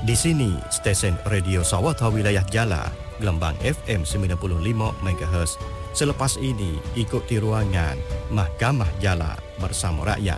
Di sini stesen radio Sawata Wilayah Jala, gelombang FM 95 MHz. Selepas ini ikuti ruangan Mahkamah Jala bersama rakyat.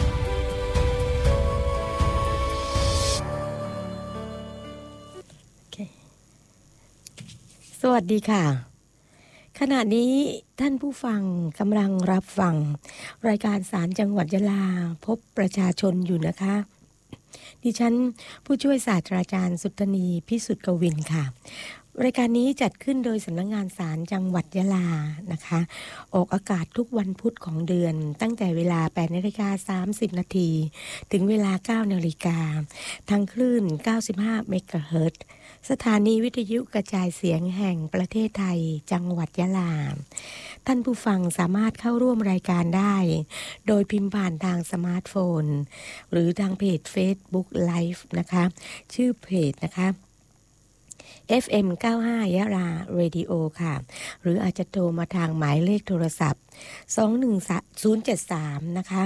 สวัสดีค่ะขณะนี้ท่านผู้ฟังกำลังรับฟังรายการศาลจังหวัดยะลาพบประชาชนอยู่นะคะดิฉันผู้ช่วยศาสตราจารย์สุทนีพิสุทธิ์กวินค่ะรายการนี้จัดขึ้นโดยสำนักงานศาลจังหวัดยะลานะคะออกอากาศทุกวันพุธของเดือนตั้งแต่เวลา 8:30 น.ถึงเวลา 9:00 น.ทางคลื่น 95 เมกะเฮิรตซ์สถานีวิทยุกระจายเสียงแห่งประเทศไทยจังหวัดยะลาท่านผู้ฟังสามารถเข้าร่วมรายการได้โดยพิมพ์ผ่านทางสมาร์ทโฟนหรือทางเพจ Facebook Live นะคะชื่อเพจนะคะ FM 95 ยะลา Radio ค่ะหรืออาจจะโทรมาทางหมายเลขโทรศัพท์21073นะคะ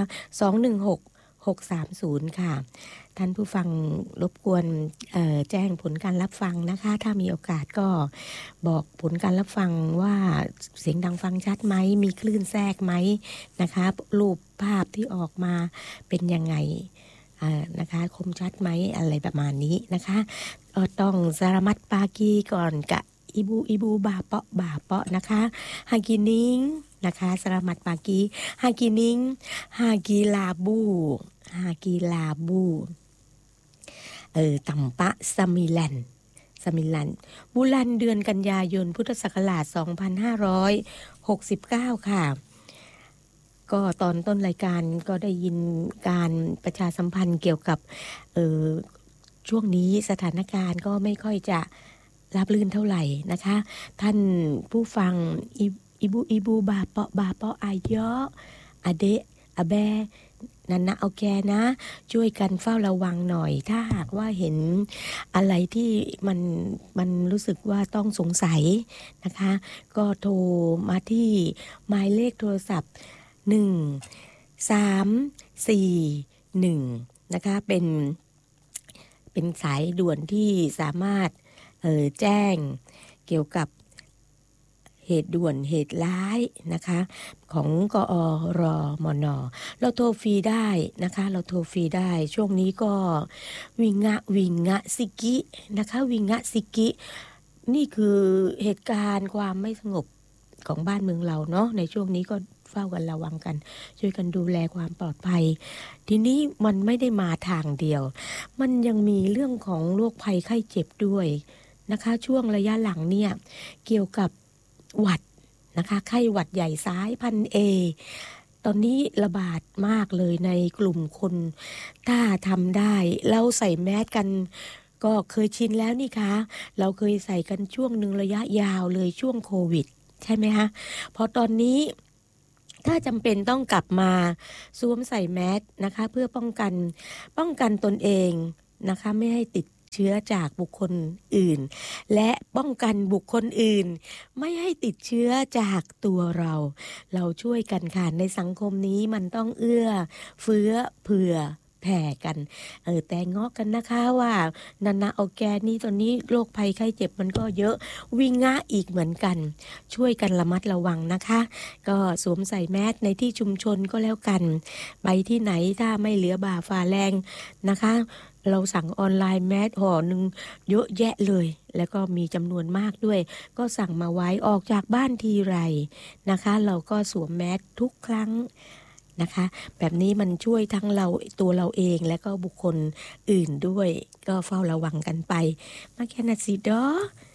216-630ค่ะท่านผู้ฟังรบกวนแจ้งผลการรับฟังนะคะถ้ามีโอกาสก็บอกผลการรับฟังว่าเสียงดังฟังชัดไหมมีคลื่นแทรกไหมนะคะรูปภาพที่ออกมาเป็นยังไงนะคะคมชัดไหมอะไรประมาณนี้นะคะต้องสลามัตปากีก่อนกะอิบูบาเปาะนะคะฮากินิงนะคะสลามัตปากีฮากินิงฮากิลาบูตัมปะสมิลันบุลันเดือนกันยายนพุทธศักราช2569ค่ะก็ตอนต้นรายการก็ได้ยินการประชาสัมพันธ์เกี่ยวกับช่วงนี้สถานการณ์ก็ไม่ค่อยจะราบรื่นเท่าไหร่นะคะท่านผู้ฟังอิบูบาเปาะอายะอเดะอแบนันนะเอาแกนะช่วยกันเฝ้าระวังหน่อยถ้าหากว่าเห็นอะไรที่มันรู้สึกว่าต้องสงสัยนะคะก็โทรมาที่หมายเลขโทรศัพท์1341นะคะเป็นสายด่วนที่สามารถแจ้งเกี่ยวกับเหตุด่วนเหตุร้ายนะคะของกอรมน.เราโทรฟรีได้นะคะเราโทรฟรีได้ช่วงนี้ก็วิงะซิกินะคะวิงะซิกินี่คือเหตุการณ์ความไม่สงบของบ้านเมืองเราเนาะในช่วงนี้ก็เฝ้ากันระวังกันช่วยกันดูแลความปลอดภัยทีนี้มันไม่ได้มาทางเดียวมันยังมีเรื่องของโรคภัยไข้เจ็บด้วยนะคะช่วงระยะหลังเนี่ยเกี่ยวกับหวัดนะคะไข้หวัดใหญ่สายพันธุ์ A ตอนนี้ระบาดมากเลยในกลุ่มคนถ้าทำได้เราใส่แมสกันก็เคยชินแล้วนี่คะเราเคยใส่กันช่วงหนึ่งระยะยาวเลยช่วงโควิดใช่ไหมคะพอตอนนี้ถ้าจำเป็นต้องกลับมาสวมใส่แมสนะคะเพื่อป้องกันตนเองนะคะไม่ให้ติดเชื้อจากบุคคลอื่นและป้องกันบุคคลอื่นไม่ให้ติดเชื้อจากตัวเราช่วยกันค่ะในสังคมนี้มันต้องเอื้อเฟื้อเผื่อแผ่กันแต่งอกกันนะคะว่านานาออร์แกนนี่ตอนนี้โรคภัยไข้เจ็บมันก็เยอะวิงะอีกเหมือนกันช่วยกันระมัดระวังนะคะก็สวมใส่แมสในที่ชุมชนก็แล้วกันไปที่ไหนถ้าไม่เหลือบ่าฝ่าแรงนะคะเราสั่งออนไลน์แมสห่อหนึ่งเยอะแยะเลยแล้วก็มีจำนวนมากด้วยก็สั่งมาไว้ออกจากบ้านทีไรนะคะเราก็สวมแมสทุกครั้งนะคะแบบนี้มันช่วยทั้งเราตัวเราเองและก็บุคคลอื่นด้วยก็เฝ้าระวังกันไปมาแคนาซิดอ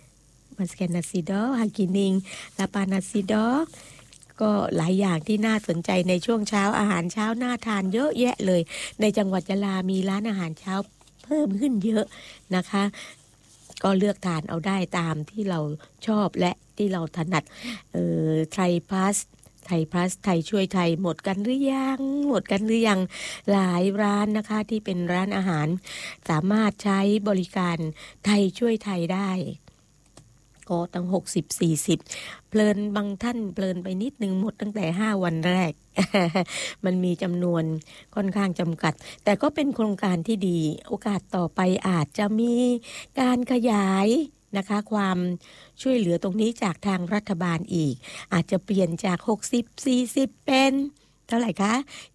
ฮากินิงลาปานาซิดอก็หลายอย่างที่น่าสนใจในช่วงเช้าอาหารเช้าน่าทานเยอะแยะเลยในจังหวัดยะลามีร้านอาหารเช้าเพิ่มขึ้นเยอะนะคะก็เลือกทานเอาได้ตามที่เราชอบและที่เราถนัดไทยพลัสไทยช่วยไทยหมดกันหรือยังหลายร้านนะคะที่เป็นร้านอาหารสามารถใช้บริการไทยช่วยไทยได้ก็ตั้ง60-40เพลินบางท่านเพลินไปนิดนึงหมดตั้งแต่5วันแรก มันมีจำนวนค่อนข้างจำกัดแต่ก็เป็นโครงการที่ดีโอกาสต่อไปอาจจะมีการขยายนะคะความช่วยเหลือตรงนี้จากทางรัฐบาลอีกอาจจะเปลี่ยนจาก60-40เป็นเท่าไหร่คะ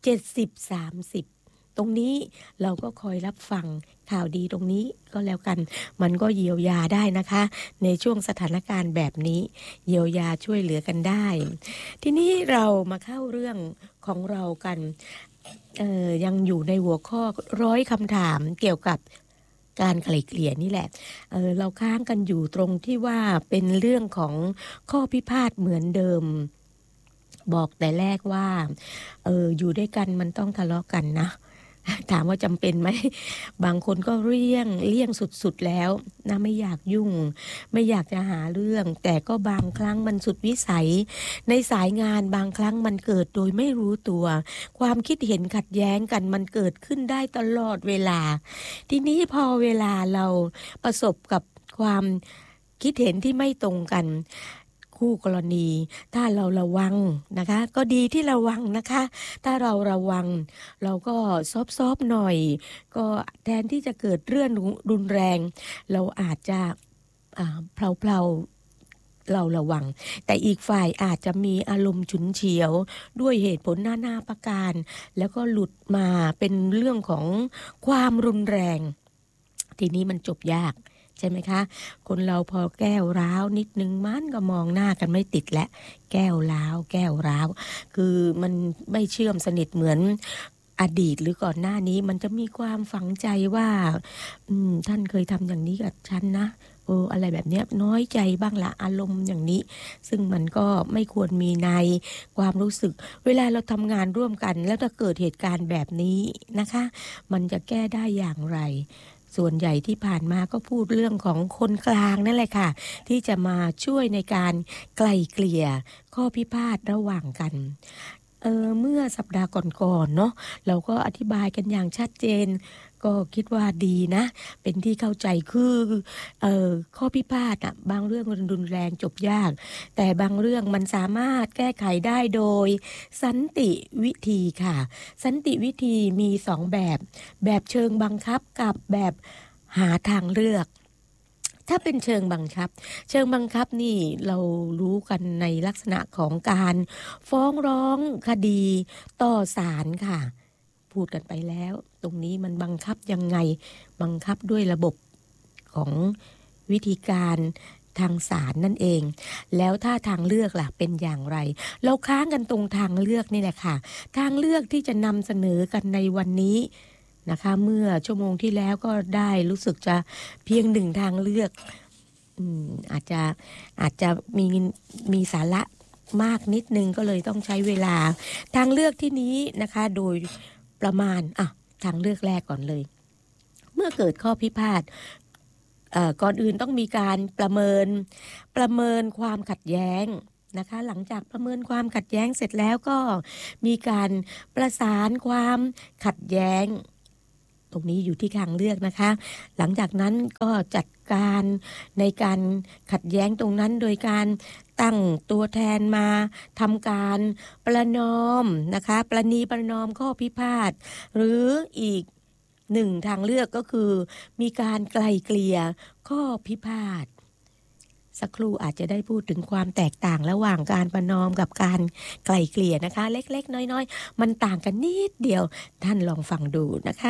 70-30ตรงนี้เราก็คอยรับฟังข่าวดีตรงนี้ก็แล้วกันมันก็เยียวยาได้นะคะในช่วงสถานการณ์แบบนี้เยียวยาช่วยเหลือกันได้ทีนี้เรามาเข้าเรื่องของเรากันยังอยู่ในหัวข้อ100คำถามเกี่ยวกับการไกล่เกลี่ยนี่แหละเราค้างกันอยู่ตรงที่ว่าเป็นเรื่องของข้อพิพาทเหมือนเดิมบอกแต่แรกว่าอยู่ด้วยกันมันต้องทะเลาะกันนะถามว่าจำเป็นไหมบางคนก็เลี่ยงสุดๆแล้วนะไม่อยากยุ่งไม่อยากจะหาเรื่องแต่ก็บางครั้งมันสุดวิสัยในสายงานบางครั้งมันเกิดโดยไม่รู้ตัวความคิดเห็นขัดแย้งกันมันเกิดขึ้นได้ตลอดเวลาทีนี้พอเวลาเราประสบกับความคิดเห็นที่ไม่ตรงกันคู่กรณีถ้าเราระวังนะคะก็ดีที่ระวังนะคะถ้าเราระวังเราก็ซอฟๆหน่อยก็แทนที่จะเกิดเรื่องรุนแรงเราอาจจะเพลาเราระวังแต่อีกฝ่ายอาจจะมีอารมณ์ฉุนเฉียวด้วยเหตุผลนานาประการแล้วก็หลุดมาเป็นเรื่องของความรุนแรงทีนี้มันจบยากใช่ไหมคะคนเราพอแก้วร้าวนิดนึงมันก็มองหน้ากันไม่ติดและแก้วร้าวคือมันไม่เชื่อมสนิทเหมือนอดีตหรือก่อนหน้านี้มันจะมีความฝังใจว่าท่านเคยทำอย่างนี้กับฉันนะอะไรแบบนี้น้อยใจบ้างละอารมณ์อย่างนี้ซึ่งมันก็ไม่ควรมีในความรู้สึกเวลาเราทำงานร่วมกันแล้วถ้าเกิดเหตุการณ์แบบนี้นะคะมันจะแก้ได้อย่างไรส่วนใหญ่ที่ผ่านมาก็พูดเรื่องของคนกลางนั่นแหละค่ะที่จะมาช่วยในการไกล่เกลี่ยข้อพิพาทระหว่างกันเมื่อสัปดาห์ก่อนๆเนาะเราก็อธิบายกันอย่างชัดเจนก็คิดว่าดีนะเป็นที่เข้าใจคือข้อพิพาทบางเรื่องรุนแรงจบยากแต่บางเรื่องมันสามารถแก้ไขได้โดยสันติวิธีค่ะสันติวิธีมี2แบบเชิงบังคับกับแบบหาทางเลือกถ้าเป็นเชิงบังคับนี่เรารู้กันในลักษณะของการฟ้องร้องคดีต่อศาลค่ะพูดกันไปแล้วตรงนี้มันบังคับยังไงบังคับด้วยระบบของวิธีการทางศาลนั่นเองแล้วถ้าทางเลือกล่ะเป็นอย่างไรเราค้างกันตรงทางเลือกนี่แหละค่ะทางเลือกที่จะนำเสนอกันในวันนี้นะคะเมื่อชั่วโมงที่แล้วก็ได้รู้สึกจะเพียง1ทางเลือกอาจจะมีสาระมากนิดนึงก็เลยต้องใช้เวลาทางเลือกที่นี้นะคะโดยประมาณทางเลือกแรกก่อนเลยเมื่อเกิดข้อพิพาทก่อนอื่นต้องมีการประเมินความขัดแย้งนะคะหลังจากประเมินความขัดแย้งเสร็จแล้วก็มีการประสานความขัดแย้งตรงนี้อยู่ที่ทางเลือกนะคะหลังจากนั้นก็จัดการในการขัดแย้งตรงนั้นโดยการตั้งตัวแทนมาทำการประนอมนะคะประนีประนอมข้อพิพาทหรืออีก1ทางเลือกก็คือมีการไกล่เกลี่ยข้อพิพาทสักครู่อาจจะได้พูดถึงความแตกต่างระหว่างการประนอมกับการไกล่เกลี่ยนะคะเล็กๆน้อยๆมันต่างกันนิดเดียวท่านลองฟังดูนะคะ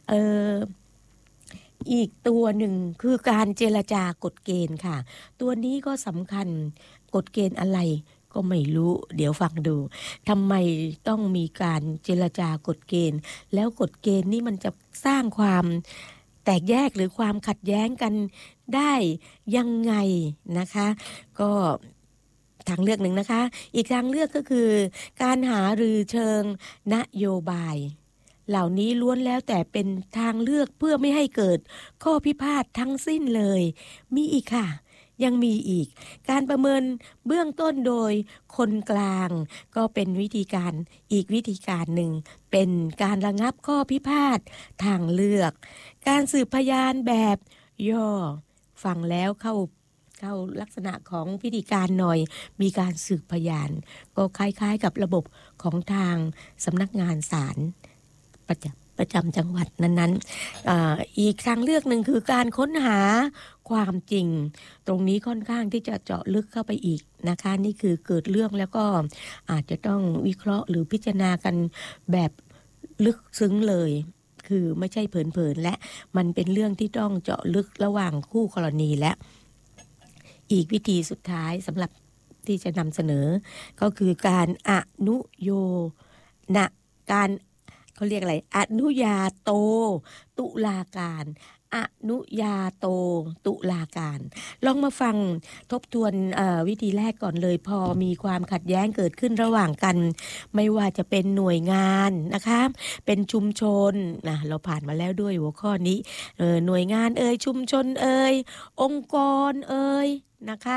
อีกตัวหนึ่งคือการเจรจากฎเกณฑ์ค่ะตัวนี้ก็สำคัญกฎเกณฑ์อะไรก็ไม่รู้เดี๋ยวฟังดูทำไมต้องมีการเจรจากฎเกณฑ์แล้วกฎเกณฑ์นี่มันจะสร้างความแตกแยกหรือความขัดแย้งกันได้ยังไงนะคะก็ทางเลือกหนึ่งนะคะอีกทางเลือกก็คือการหารือเชิงนโยบายเหล่านี้ล้วนแล้วแต่เป็นทางเลือกเพื่อไม่ให้เกิดข้อพิพาททั้งสิ้นเลยมีอีกค่ะยังมีอีกการประเมินเบื้องต้นโดยคนกลางก็เป็นวิธีการอีกวิธีการหนึ่งเป็นการระงับข้อพิพาททางเลือกการสืบพยานแบบย่อฟังแล้วเข้าเข้าลักษณะของพิธีการหน่อยมีการสืบพยานก็คล้ายๆกับระบบของทางสำนักงานศาลประจำจังหวัดนั้นๆอีกทางเลือกหนึ่งคือการค้นหาความจริงตรงนี้ค่อนข้างที่จะเจาะลึกเข้าไปอีกนะคะนี่คือเกิดเรื่องแล้วก็อาจจะต้องวิเคราะห์หรือพิจารณากันแบบลึกซึ้งเลยคือไม่ใช่เผินๆและมันเป็นเรื่องที่ต้องเจาะลึกระหว่างคู่กรณีและอีกวิธีสุดท้ายสำหรับที่จะนำเสนอก็คือการอนุโยนะการเขาเรียกอะไรอนุญาโตตุลาการอนุญาโตตุลาการลองมาฟังทบทวนวิธีแรกก่อนเลยพอมีความขัดแย้งเกิดขึ้นระหว่างกันไม่ว่าจะเป็นหน่วยงานนะคะเป็นชุมชนนะเราผ่านมาแล้วด้วยหัวข้อนี้หน่วยงานชุมชนองค์กรนะคะ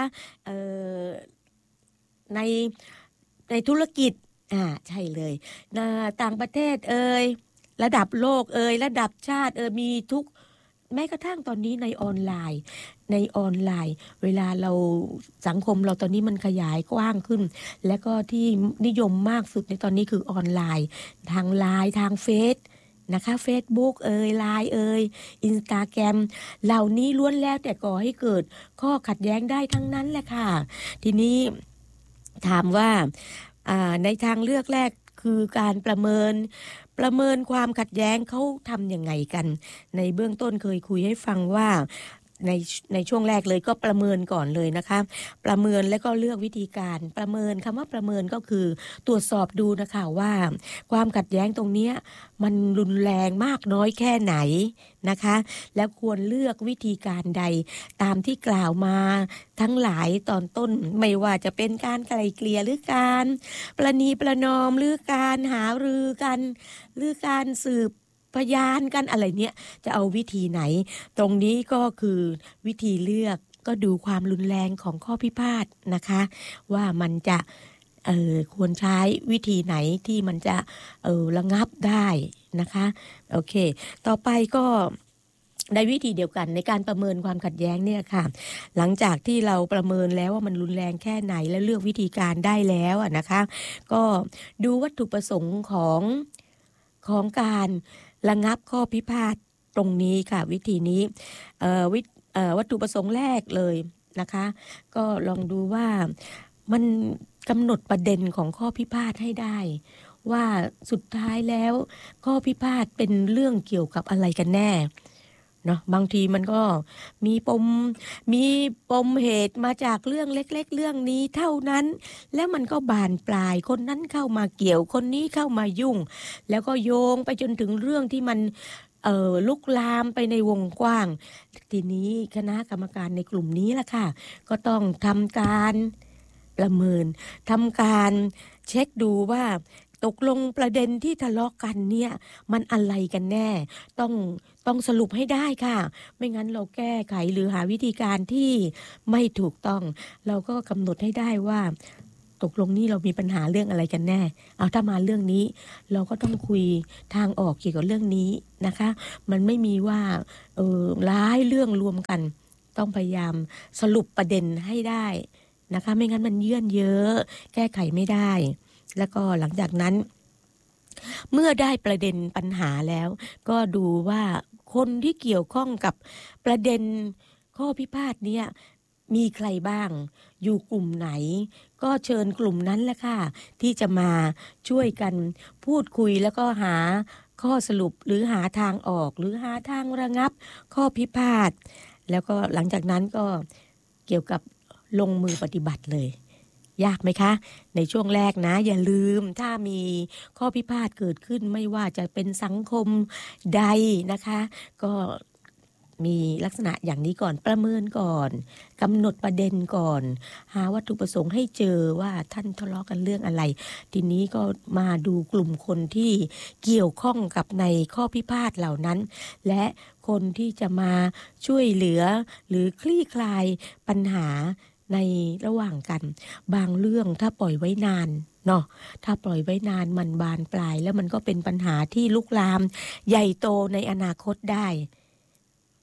ในธุรกิจใช่เลยต่างประเทศระดับโลกระดับชาติมีทุกแม้กระทั่งตอนนี้ในออนไลน์เวลาเราสังคมเราตอนนี้มันขยายกว้างขึ้นและก็ที่นิยมมากสุดในตอนนี้คือออนไลน์ทางไลน์ทางเฟซนะคะ Facebook ไลน์Instagram เหล่านี้ล้วนแล้วแต่ก่อให้เกิดข้อขัดแย้งได้ทั้งนั้นแหละค่ะทีนี้ถามว่าในทางเลือกแรกคือการประเมินความขัดแย้งเขาทำยังไงกันในเบื้องต้นเคยคุยให้ฟังว่าในช่วงแรกเลยก็ประเมินก่อนเลยนะคะประเมินแล้วก็เลือกวิธีการประเมินคำว่าประเมินก็คือตรวจสอบดูนะคะว่าความขัดแย้งตรงนี้มันรุนแรงมากน้อยแค่ไหนนะคะแล้วควรเลือกวิธีการใดตามที่กล่าวมาทั้งหลายตอนต้นไม่ว่าจะเป็นการไกล่เกลี่ยหรือการประนีประนอมหรือการหารือกันหรือการสืบพยานกันอะไรเนี่ยจะเอาวิธีไหนตรงนี้ก็คือวิธีเลือกก็ดูความรุนแรงของข้อพิพาทนะคะว่ามันจะควรใช้วิธีไหนที่มันจะระงับได้นะคะโอเคต่อไปก็ในวิธีเดียวกันในการประเมินความขัดแย้งเนี่ยค่ะหลังจากที่เราประเมินแล้วว่ามันรุนแรงแค่ไหนและเลือกวิธีการได้แล้วนะคะก็ดูวัตถุประสงค์ของการระงับข้อพิพาทตรงนี้ค่ะวิธีนี้วัตถุประสงค์แรกเลยนะคะก็ลองดูว่ามันกำหนดประเด็นของข้อพิพาทให้ได้ว่าสุดท้ายแล้วข้อพิพาทเป็นเรื่องเกี่ยวกับอะไรกันแน่เนาะบางทีมันก็มีปมเหตุมาจากเรื่องเล็กๆเรื่องนี้เท่านั้นแล้วมันก็บานปลายคนนั้นเข้ามาเกี่ยวคนนี้เข้ามายุ่งแล้วก็โยงไปจนถึงเรื่องที่มันลุกลามไปในวงกว้างทีนี้คณะกรรมการในกลุ่มนี้ล่ะค่ะก็ต้องทำการประเมินทำการเช็คดูว่าตกลงประเด็นที่ทะเลาะกันเนี่ยมันอะไรกันแน่ต้องสรุปให้ได้ค่ะไม่งั้นเราแก้ไขหรือหาวิธีการที่ไม่ถูกต้องเราก็กำหนดให้ได้ว่าตกลงนี่เรามีปัญหาเรื่องอะไรกันแน่เอาถ้ามาเรื่องนี้เราก็ต้องคุยทางออกเกี่ยวกับเรื่องนี้นะคะมันไม่มีว่าหลายเรื่องรวมกันต้องพยายามสรุปประเด็นให้ได้นะคะไม่งั้นมันเยื่นเยอะแก้ไขไม่ได้แล้วก็หลังจากนั้นเมื่อได้ประเด็นปัญหาแล้วก็ดูว่าคนที่เกี่ยวข้องกับประเด็นข้อพิพาทเนี่ยมีใครบ้างอยู่กลุ่มไหนก็เชิญกลุ่มนั้นแหละค่ะที่จะมาช่วยกันพูดคุยแล้วก็หาข้อสรุปหรือหาทางออกหรือหาทางระงับข้อพิพาทแล้วก็หลังจากนั้นก็เกี่ยวกับลงมือปฏิบัติเลยยากไหมคะในช่วงแรกนะอย่าลืมถ้ามีข้อพิพาทเกิดขึ้นไม่ว่าจะเป็นสังคมใดนะคะก็มีลักษณะอย่างนี้ก่อนประเมินก่อนกำหนดประเด็นก่อนหาวัตถุประสงค์ให้เจอว่าท่านทะเลาะกันเรื่องอะไรทีนี้ก็มาดูกลุ่มคนที่เกี่ยวข้องกับในข้อพิพาทเหล่านั้นและคนที่จะมาช่วยเหลือหรือคลี่คลายปัญหาในระหว่างกันบางเรื่องถ้าปล่อยไว้นานเนาะถ้าปล่อยไว้นานมันบานปลายแล้วมันก็เป็นปัญหาที่ลุกลามใหญ่โตในอนาคตได้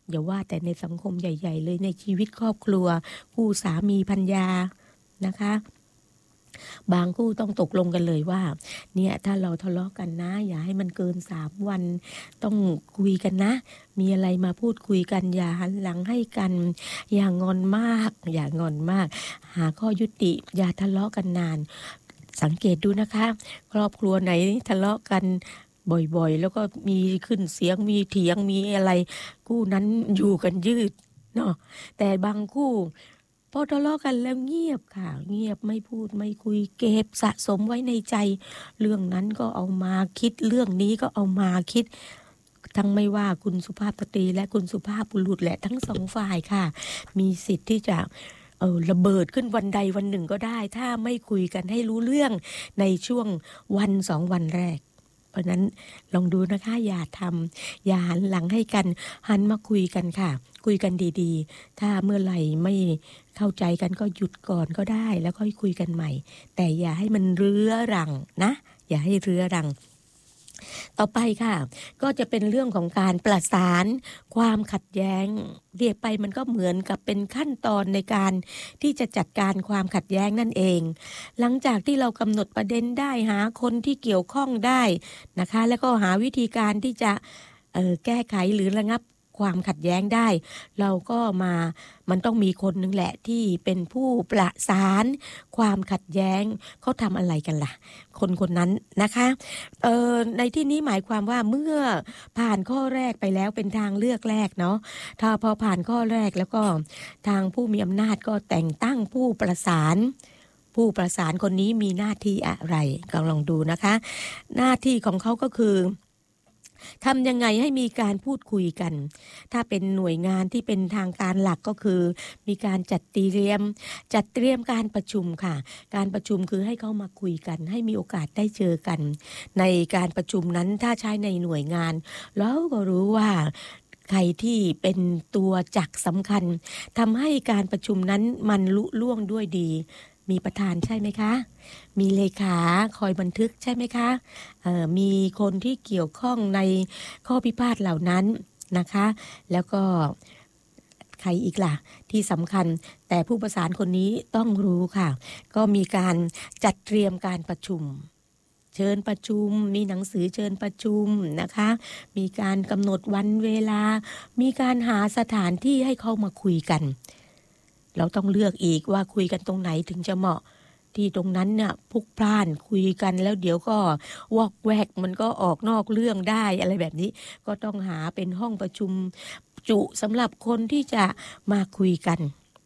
อย่าว่าแต่ในสังคมใหญ่ๆเลยในชีวิตครอบครัวคู่สามีภรรยานะคะบางคู่ต้องตกลงกันเลยว่าเนี่ยถ้าเราทะเลาะกันนะอย่าให้มันเกิน3 วันต้องคุยกันนะมีอะไรมาพูดคุยกันอย่าหันหลังให้กันอย่างอนมากอย่างอนมากหาข้อยุติอย่าทะเลาะกันนานสังเกตดูนะคะครอบครัวไหนทะเลาะกันบ่อยๆแล้วก็มีขึ้นเสียงมีเถียงมีอะไรคู่นั้นอยู่กันยืดเนาะแต่บางคู่พอทะเลาะกันแล้วเงียบค่ะเงียบไม่พูดไม่คุยเก็บสะสมไว้ในใจเรื่องนั้นก็เอามาคิดเรื่องนี้ก็เอามาคิดทั้งไม่ว่าคุณสุภาพสตรีและคุณสุภาพบุรุษและทั้งสองฝ่ายค่ะมีสิทธิ์ที่จะระเบิดขึ้นวันใดวันหนึ่งก็ได้ถ้าไม่คุยกันให้รู้เรื่องในช่วงวัน2 วันแรกเพราะนั้นลองดูนะคะอย่าทำอย่าหันหลังให้กันหันมาคุยกันค่ะคุยกันดีๆถ้าเมื่อไหร่ไม่เข้าใจกันก็หยุดก่อนก็ได้แล้วค่อยคุยกันใหม่แต่อย่าให้มันเรื้อรังนะอย่าให้เรื้อรังต่อไปค่ะก็จะเป็นเรื่องของการประสานความขัดแย้งเรียกไปมันก็เหมือนกับเป็นขั้นตอนในการที่จะจัดการความขัดแย้งนั่นเองหลังจากที่เรากำหนดประเด็นได้หาคนที่เกี่ยวข้องได้นะคะแล้วก็หาวิธีการที่จะแก้ไขหรือระงับความขัดแย้งได้เราก็มันต้องมีคนนึงแหละที่เป็นผู้ประสานความขัดแย้งเขาทำอะไรกันล่ะคนนั้นนะคะในที่นี้หมายความว่าเมื่อผ่านข้อแรกไปแล้วเป็นทางเลือกแรกเนาะถ้าพอผ่านข้อแรกแล้วก็ทางผู้มีอำนาจก็แต่งตั้งผู้ประสานคนนี้มีหน้าที่อะไรก็ลองดูนะคะหน้าที่ของเขาก็คือทำยังไงให้มีการพูดคุยกันถ้าเป็นหน่วยงานที่เป็นทางการหลักก็คือมีการจัดเตรียมการประชุมค่ะการประชุมคือให้เขามาคุยกันให้มีโอกาสได้เจอกันในการประชุมนั้นถ้าใช้ในหน่วยงานแล้วก็รู้ว่าใครที่เป็นตัวจักรสำคัญทำให้การประชุมนั้นมันลุล่วงด้วยดีมีประธานใช่ไหมคะมีเลขาคอยบันทึกใช่ไหมคะมีคนที่เกี่ยวข้องในข้อพิพาทเหล่านั้นนะคะแล้วก็ใครอีกล่ะที่สำคัญแต่ผู้ประสานคนนี้ต้องรู้ค่ะก็มีการจัดเตรียมการประชุมเชิญประชุมมีหนังสือเชิญประชุมนะคะมีการกำหนดวันเวลามีการหาสถานที่ให้เขามาคุยกันเราต้องเลือกอีกว่าคุยกันตรงไหนถึงจะเหมาะที่ตรงนั้นเนี่ยพลุกพล่านคุยกันแล้วเดี๋ยวก็วอกแวกมันก็ออกนอกเรื่องได้อะไรแบบนี้ก็ต้องหาเป็นห้องประชุมจุสำหรับคนที่จะมาคุยกัน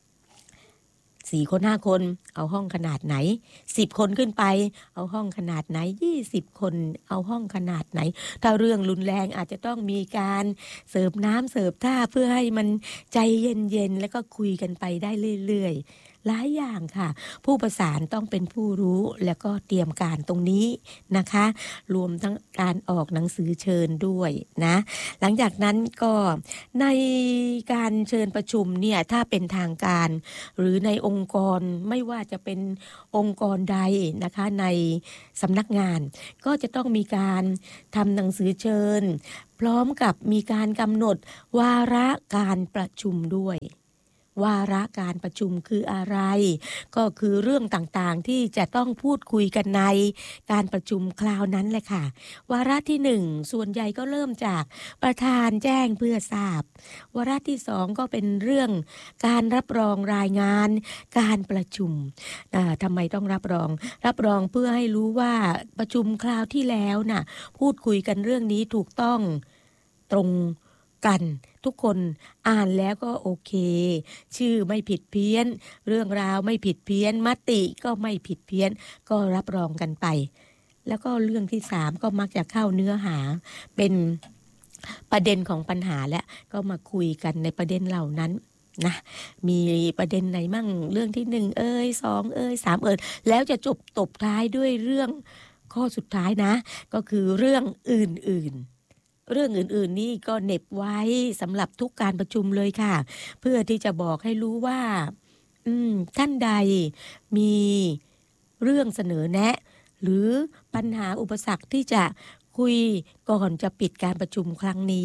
4 คน5 คนเอาห้องขนาดไหน10 คนขึ้นไปเอาห้องขนาดไหน20 คนเอาห้องขนาดไหนถ้าเรื่องรุนแรงอาจจะต้องมีการเสิร์ฟน้ำเสิร์ฟท่าเพื่อให้มันใจเย็นๆแล้วก็คุยกันไปได้เรื่อยๆหลายอย่างค่ะผู้ประสานต้องเป็นผู้รู้แล้วก็เตรียมการตรงนี้นะคะรวมทั้งการออกหนังสือเชิญด้วยนะหลังจากนั้นก็ในการเชิญประชุมเนี่ยถ้าเป็นทางการหรือในองค์กรไม่ว่าจะเป็นองค์กรใดนะคะในสำนักงานก็จะต้องมีการทำหนังสือเชิญพร้อมกับมีการกำหนดวาระการประชุมด้วยวาระการประชุมคืออะไรก็คือเรื่องต่างๆที่จะต้องพูดคุยกันในการประชุมคราวนั้นแหละค่ะวาระที่1ส่วนใหญ่ก็เริ่มจากประธานแจ้งเพื่อทราบวาระที่2ก็เป็นเรื่องการรับรองรายงานการประชุมทำไมต้องรับรองเพื่อให้รู้ว่าประชุมคราวที่แล้วน่ะพูดคุยกันเรื่องนี้ถูกต้องตรงกันทุกคนอ่านแล้วก็โอเคชื่อไม่ผิดเพี้ยนเรื่องราวไม่ผิดเพี้ยนมติก็ไม่ผิดเพี้ยนก็รับรองกันไปแล้วก็เรื่องที่3ก็มักจะเข้าเนื้อหาเป็นประเด็นของปัญหาและก็มาคุยกันในประเด็นเหล่านั้นนะมีประเด็นไหนมั่งเรื่องที่1 2 3แล้วจะจบตบท้ายด้วยเรื่องข้อสุดท้ายนะก็คือเรื่องอื่นๆนี่ก็เน็บไว้สำหรับทุกการประชุมเลยค่ะเพื่อที่จะบอกให้รู้ว่าท่านใดมีเรื่องเสนอแนะหรือปัญหาอุปสรรคที่จะคุยก่อนจะปิดการประชุมครั้งนี้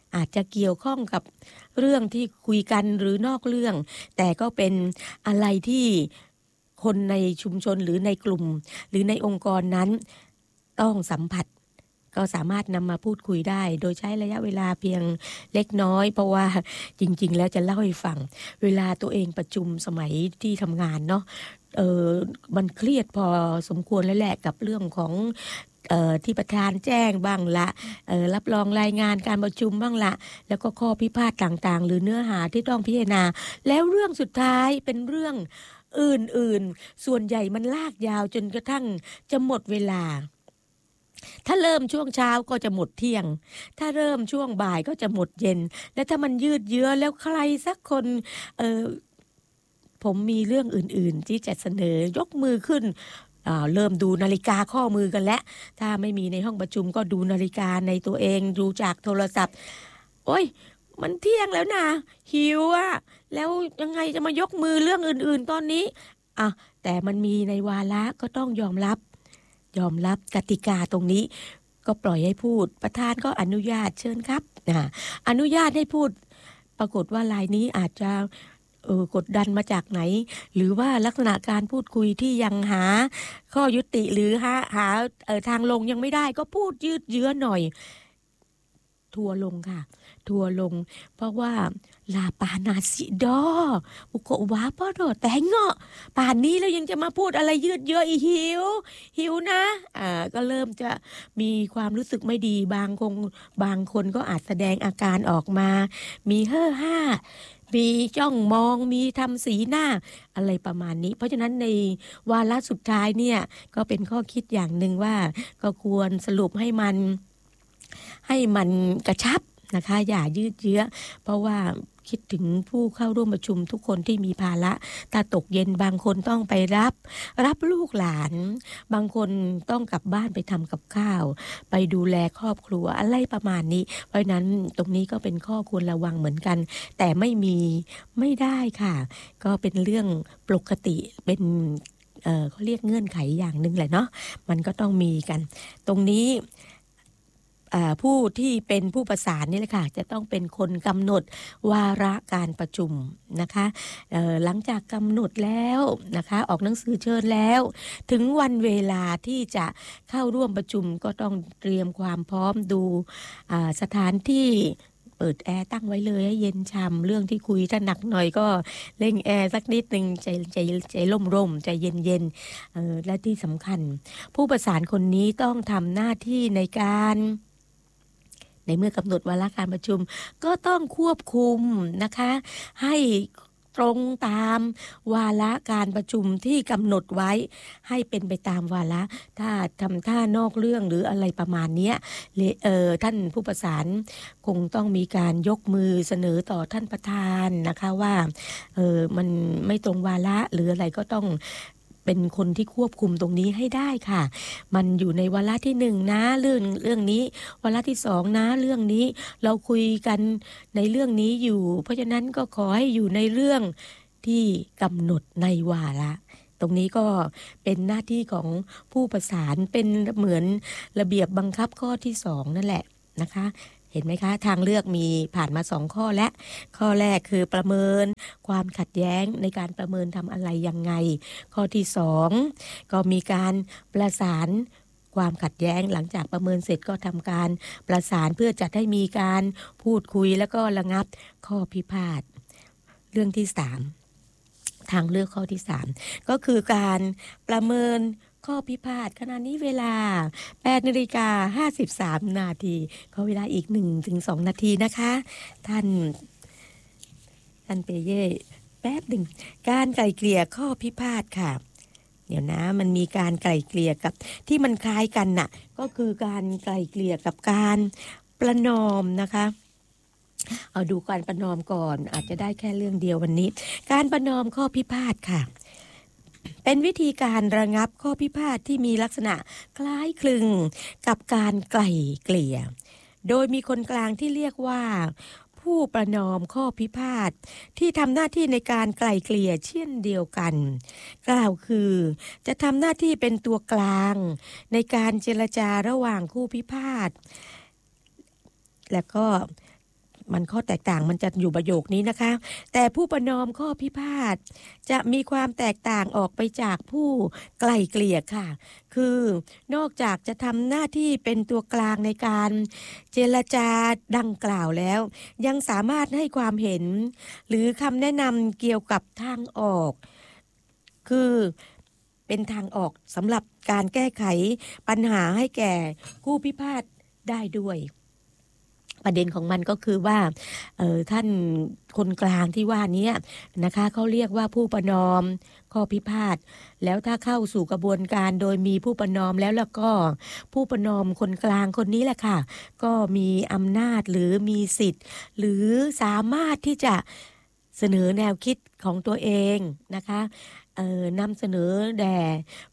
อาจจะเกี่ยวข้องกับเรื่องที่คุยกันหรือนอกเรื่องแต่ก็เป็นอะไรที่คนในชุมชนหรือในกลุ่มหรือในองค์กรนั้นต้องสัมผัสก็สามารถนำมาพูดคุยได้โดยใช้ระยะเวลาเพียงเล็กน้อยเพราะว่าจริงๆแล้วจะเล่าให้ฟังเวลาตัวเองประชุมสมัยที่ทำงานเนาะมันเครียดพอสมควรแล้วแหละกับเรื่องของที่ประธานแจ้งบ้างละรับรองรายงานการประชุมบ้างละแล้วก็ข้อพิพาทต่างๆหรือเนื้อหาที่ต้องพิจารณาแล้วเรื่องสุดท้ายเป็นเรื่องอื่นๆส่วนใหญ่มันลากยาวจนกระทั่งจะหมดเวลาถ้าเริ่มช่วงเช้าก็จะหมดเที่ยงถ้าเริ่มช่วงบ่ายก็จะหมดเย็นและถ้ามันยืดเยื้อแล้วใครสักคนผมมีเรื่องอื่นๆที่จะเสนอยกมือขึ้นเริ่มดูนาฬิกาข้อมือกันแล้วถ้าไม่มีในห้องประชุมก็ดูนาฬิกาในตัวเองดูจากโทรศัพท์โอ๊ยมันเที่ยงแล้วนะหิวอะแล้วยังไงจะมายกมือเรื่องอื่นๆตอนนี้แต่มันมีในวาระก็ต้องยอมรับกติกาตรงนี้ก็ปล่อยให้พูดประธานก็อนุญาตเชิญครับอนุญาตให้พูดปรากฏว่ารายนี้อาจจะกดดันมาจากไหนหรือว่าลักษณะการพูดคุยที่ยังหาข้อยุติหรือหาทางลงยังไม่ได้ก็พูดยืดเยื้อหน่อยทัวลงค่ะทัวลงเพราะว่าลาปานาสิดออุโกวาปอดแต่เงาะป่านนี้แล้วยังจะมาพูดอะไรยืดเยื้ออีหิวนะก็เริ่มจะมีความรู้สึกไม่ดีบางคนก็อาจแสดงอาการออกมามีเฮ่อฮ่ามีจ้องมองมีทำสีหน้าอะไรประมาณนี้เพราะฉะนั้นในวาระสุดท้ายเนี่ยก็เป็นข้อคิดอย่างหนึ่งว่าก็ควรสรุปให้มันกระชับนะคะอย่ายืดเยื้อเพราะว่าคิดถึงผู้เข้าร่วมประชุมทุกคนที่มีภาระถ้าตกเย็นบางคนต้องไปรับลูกหลานบางคนต้องกลับบ้านไปทำกับข้าวไปดูแลครอบครัวอะไรประมาณนี้เพราะนั้นตรงนี้ก็เป็นข้อควรระวังเหมือนกันแต่ไม่ได้ค่ะก็เป็นเรื่องปกติเป็นเขาเรียกเงื่อนไขอย่างนึงแหละเนาะมันก็ต้องมีกันตรงนี้ผู้ที่เป็นผู้ประสานนี่แหละค่ะจะต้องเป็นคนกำหนดวาระการประชุมนะคะหลังจากกำหนดแล้วนะคะออกหนังสือเชิญแล้วถึงวันเวลาที่จะเข้าร่วมประชุมก็ต้องเตรียมความพร้อมดูสถานที่เปิดแอร์ตั้งไว้เลยให้เย็นฉ่ำเรื่องที่คุยถ้าหนักหน่อยก็เร่งแอร์สักนิดนึงใจร่มใจเย็นและที่สำคัญผู้ประสานคนนี้ต้องทำหน้าที่ในเมื่อกำหนดวาระการประชุมก็ต้องควบคุมนะคะให้ตรงตามวาระการประชุมที่กำหนดไว้ให้เป็นไปตามวาระถ้าทำท่านอกเรื่องหรืออะไรประมาณนี้ท่านผู้ประสานคงต้องมีการยกมือเสนอต่อท่านประธานนะคะว่ามันไม่ตรงวาระหรืออะไรก็ต้องเป็นคนที่ควบคุมตรงนี้ให้ได้ค่ะมันอยู่ในวาระที่1นะเรื่องนี้วาระที่2นะเรื่องนี้เราคุยกันในเรื่องนี้อยู่เพราะฉะนั้นก็ขอให้อยู่ในเรื่องที่กำหนดในวาระตรงนี้ก็เป็นหน้าที่ของผู้ประสานเป็นเหมือนระเบียบบังคับข้อที่2นั่นแหละนะคะเห็นไหมคะทางเลือกมีผ่านมา2ข้อและข้อแรกคือประเมินความขัดแย้งในการประเมินทำอะไรยังไงข้อที่2ก็มีการประสานความขัดแย้งหลังจากประเมินเสร็จก็ทำการประสานเพื่อจัดให้มีการพูดคุยแล้วก็ระงับข้อพิพาทเรื่องที่3ทางเลือกข้อที่3ก็คือการประเมินข้อพิพาทขณะนี้เวลา 8:53 นาทีขอเวลาอีก 1-2 นาทีนะคะท่านเปเย่แป๊บหนึ่งการไกล่เกลี่ยข้อพิพาทค่ะเดี๋ยวนะมันมีการไกล่เกลี่ยกับที่มันคล้ายกันน่ะก็คือการไกล่เกลี่ยกับการประนอมนะคะเอาดูการประนอมก่อนอาจจะได้แค่เรื่องเดียววันนี้การประนอมข้อพิพาทค่ะเป็นวิธีการระงับข้อพิพาทที่มีลักษณะคล้ายคลึงกับการไกล่เกลี่ยโดยมีคนกลางที่เรียกว่าผู้ประนอมข้อพิพาทที่ทำหน้าที่ในการไกล่เกลี่ยเช่นเดียวกันกล่าวคือจะทำหน้าที่เป็นตัวกลางในการเจรจาระหว่างคู่พิพาทและก็มันข้อแตกต่างมันจะอยู่ประโยคนี้นะคะแต่ผู้ประนอมข้อพิพาทจะมีความแตกต่างออกไปจากผู้ไกล่เกลี่ยค่ะคือนอกจากจะทำหน้าที่เป็นตัวกลางในการเจรจาดังกล่าวแล้วยังสามารถให้ความเห็นหรือคำแนะนำเกี่ยวกับทางออกคือเป็นทางออกสำหรับการแก้ไขปัญหาให้แก่ผู้พิพาทได้ด้วยประเด็นของมันก็คือว่าท่านคนกลางที่ว่านี้นะคะเขาเรียกว่าผู้ประนอมข้อพิพาทแล้วถ้าเข้าสู่กระบวนการโดยมีผู้ประนอมแล้วก็ผู้ประนอมคนกลางคนนี้แหละค่ะก็มีอำนาจหรือมีสิทธิ์หรือสามารถที่จะเสนอแนวคิดของตัวเองนะคะนำเสนอแด่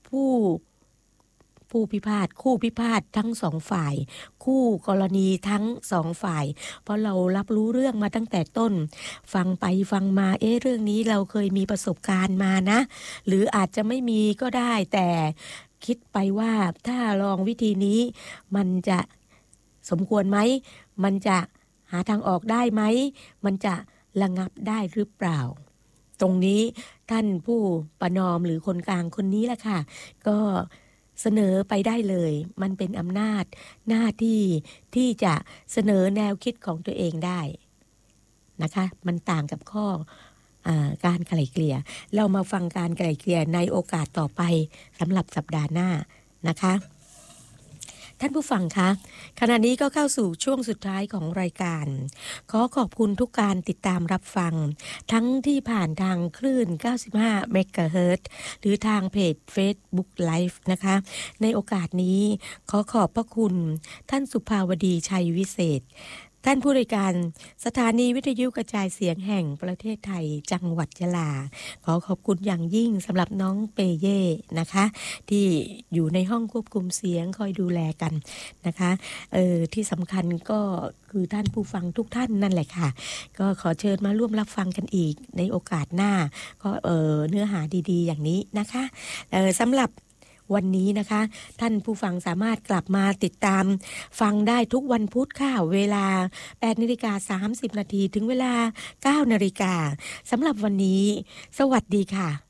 ผู้พิพาทคู่พิพาททั้งสองฝ่ายคู่กรณีทั้งสองฝ่ายเพราะเรารับรู้เรื่องมาตั้งแต่ต้นฟังไปฟังมาเรื่องนี้เราเคยมีประสบการณ์มานะหรืออาจจะไม่มีก็ได้แต่คิดไปว่าถ้าลองวิธีนี้มันจะสมควรไหมมันจะหาทางออกได้ไหมมันจะระงับได้หรือเปล่าตรงนี้ท่านผู้ประนอมหรือคนกลางคนนี้แหละค่ะก็เสนอไปได้เลยมันเป็นอำนาจหน้าที่ที่จะเสนอแนวคิดของตัวเองได้นะคะมันต่างกับข้อการไกล่เกลี่ยเรามาฟังการไกล่เกลี่ยในโอกาสต่อไปสำหรับสัปดาห์หน้านะคะท่านผู้ฟังคะขณะนี้ก็เข้าสู่ช่วงสุดท้ายของรายการขอขอบคุณทุกการติดตามรับฟังทั้งที่ผ่านทางคลื่น95 เมกะเฮิรตซ์หรือทางเพจ Facebook Live นะคะในโอกาสนี้ขอขอบพระคุณท่านสุภาวดีชัยวิเศษท่านผู้อำนวยการสถานีวิทยุกระจายเสียงแห่งประเทศไทยจังหวัดยะลาขอขอบคุณอย่างยิ่งสำหรับน้องเปเย่นะคะที่อยู่ในห้องควบคุมเสียงคอยดูแลกันนะคะที่สำคัญก็คือท่านผู้ฟังทุกท่านนั่นแหละค่ะก็ขอเชิญมาร่วมรับฟังกันอีกในโอกาสหน้าก็เนื้อหาดีๆอย่างนี้นะคะสำหรับวันนี้นะคะท่านผู้ฟังสามารถกลับมาติดตามฟังได้ทุกวันพุธค่ะเวลา 8:30 น.ถึงเวลา 9:00 น.สำหรับวันนี้สวัสดีค่ะ